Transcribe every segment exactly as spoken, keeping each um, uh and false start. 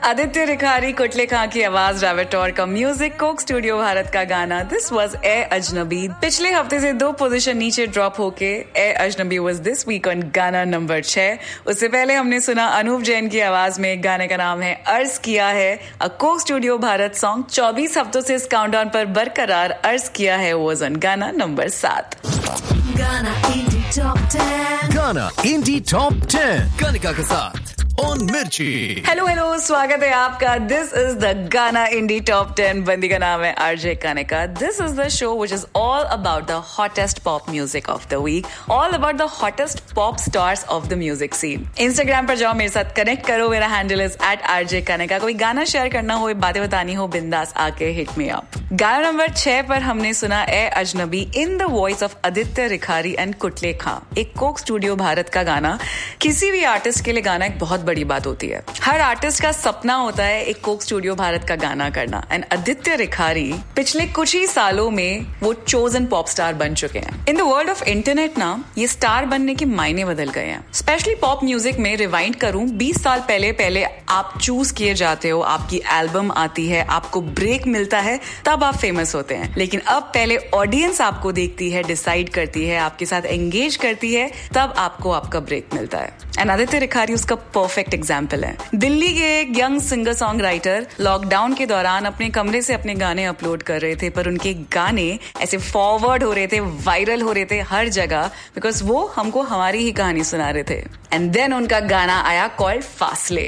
आदित्य रिखारी, कुटले खां की आवाज, रावेटौर का म्यूजिक, कोक स्टूडियो भारत का गाना दिस वाज ए अजनबी। पिछले हफ्ते से दो पोजीशन नीचे ड्रॉप होके ए अजनबी वाज दिस वीक ऑन गाना नंबर छह। उससे पहले हमने सुना अनूप जैन की आवाज में, गाने का नाम है अर्ज किया है, अ कोक स्टूडियो भारत सॉन्ग। चौबीस हफ्तों से इस काउंटडाउन पर बरकरार अर्ज किया है वाज ऑन गाना नंबर सात। गाना इंडी टॉप टेन, गाना इंडी टॉप टेन, कनिका के साथ ऑन मिर्ची। हेलो हेलो, स्वागत है आपका। दिस इज द गाना इंडी टॉप टेन। बंदी का नाम है RJ Kanika. This is the show which is all about the hottest pop music of the week, all about the hottest pop stars of the music scene. Instagram पर जाओ, मेरे साथ connect करो। मेरा handle is eight RJ Kanika. कोई गाना share करना हो, बातें बतानी हो, बिंदास आके हिट मी अप। गाना नंबर छह पर हमने सुना ए अजनबी in the voice of Aditya Rikhari and कुटले खां, एक कोक स्टूडियो भारत का गाना। किसी भी आर्टिस्ट के लिए गाना एक बहुत बड़ी बात होती है। हर आर्टिस्ट का सपना होता है एक कोक स्टूडियो भारत का गाना करना, एंड आदित्य रिखारी पिछले कुछ ही सालों में वो चोजन पॉप स्टार बन चुके हैं। In the world of internet ना, ये स्टार बनने के मायने बदल गए हैं। स्पेशली पॉप म्यूजिक में रिवाइंड करूं, बीस साल पहले पहले आप चूज किए जाते हो, आपकी एल्बम आती है, आपको ब्रेक मिलता है, तब आप फेमस होते हैं। लेकिन अब पहले ऑडियंस आपको देखती है, डिसाइड करती है, आपके साथ एंगेज करती है, तब आपको आपका ब्रेक मिलता है। एंड आदित्य रिखारी उसका परफेक्ट एग्जाम्पल है। दिल्ली के एक young singer song writer lockdown के दौरान अपने कमरे से अपने गाने अपलोड कर रहे थे, पर उनके गाने ऐसे फॉरवर्ड हो रहे थे, वायरल हो रहे थे हर जगह, बिकॉज वो हमको हमारी ही कहानी सुना रहे थे। एंड देन उनका गाना आया कॉल्ड फासले।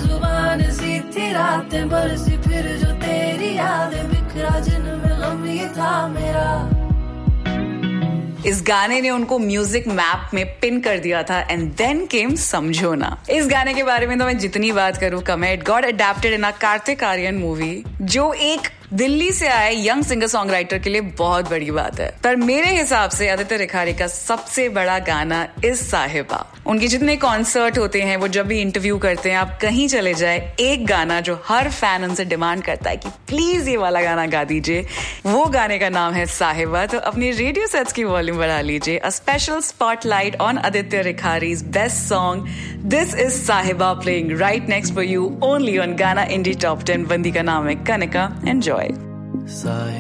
इस गाने ने उनको म्यूजिक मैप में पिन कर दिया था। एंड देन केम समझो ना। इस गाने के बारे में तो मैं जितनी बात करूं कम है। It got adapted in a Kartik Aaryan movie, जो एक दिल्ली से आए यंग सिंगर सॉन्ग राइटर के लिए बहुत बड़ी बात है। पर मेरे हिसाब से आदित्य रिखारी का सबसे बड़ा गाना इस साहिबा। उनके जितने कॉन्सर्ट होते हैं, वो जब भी इंटरव्यू करते हैं, आप कहीं चले जाए, एक गाना जो हर फैन उनसे डिमांड करता है कि प्लीज ये वाला गाना गा दीजिए, वो गाने का नाम है साहिबा। तो अपने रेडियो सेट्स की वॉल्यूम बढ़ा लीजिए। A special spotlight on Aditya रिखारी's best song, this is साहिबा, playing right next for you only on गाना इंडी टॉप टेन। बंदी का नाम है कनिका। एंजॉय।